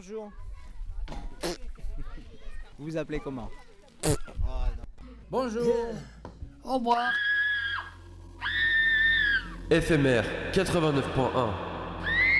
bonjour. Vous vous appelez comment? Bonjour. Au revoir. FMR 89.1